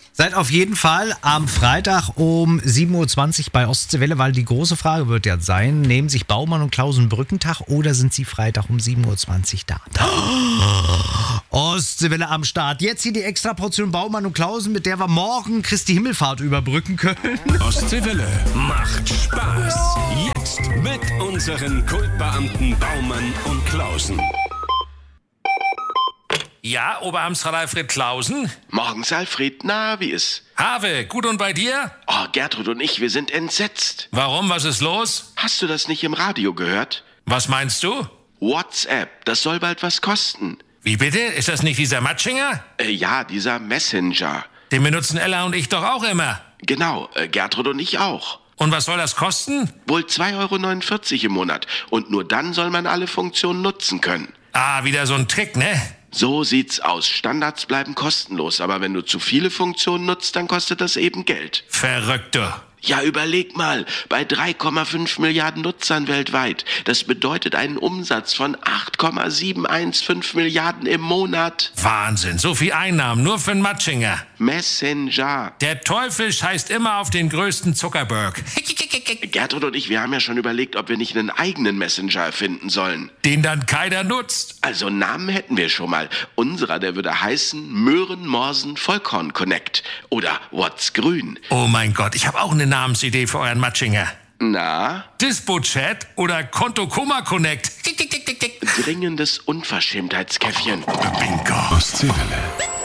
Seid auf jeden Fall am Freitag um 7.20 Uhr bei Ostseewelle, weil die große Frage wird ja sein, nehmen sich Baumann und Klausen Brückentag oder sind sie Freitag um 7.20 Uhr da? Ostseewelle am Start. Jetzt hier die Extraportion Baumann und Klausen, mit der wir morgen Christi Himmelfahrt überbrücken können. Ostseewelle macht Spaß. Jetzt mit unseren Kultbeamten Baumann und Klausen. Ja, Oberamtsrat Alfred Klausen? Morgens, Alfred. Na, wie ist? Have, gut und bei dir? Oh, Gertrud und ich, wir sind entsetzt. Warum, was ist los? Hast du das nicht im Radio gehört? Was meinst du? WhatsApp, das soll bald was kosten. Wie bitte? Ist das nicht dieser Matschinger? Ja, dieser Messenger. Den benutzen Ella und ich doch auch immer. Genau, Gertrud und ich auch. Und was soll das kosten? Wohl 2,49 € im Monat. Und nur dann soll man alle Funktionen nutzen können. Ah, wieder so ein Trick, ne? So sieht's aus. Standards bleiben kostenlos, aber wenn du zu viele Funktionen nutzt, dann kostet das eben Geld. Verrückte. Ja, überleg mal, bei 3,5 Milliarden Nutzern weltweit. Das bedeutet einen Umsatz von 8,715 Milliarden im Monat. Wahnsinn, so viel Einnahmen, nur für einen Matschinger. Messenger. Der Teufel scheißt immer auf den größten Zuckerberg. Gertrud und ich, wir haben ja schon überlegt, ob wir nicht einen eigenen Messenger erfinden sollen. Den dann keiner nutzt. Also Namen hätten wir schon mal. Unserer, der würde heißen Möhren, Morsen, Vollkorn Connect. Oder What's Grün. Oh mein Gott, ich habe auch eine Namensidee für euren Matschinger. Na? Dispo-Chat oder Konto-Koma Connect. Dringendes Unverschämtheitskäffchen. Bingo. Ostseewelle.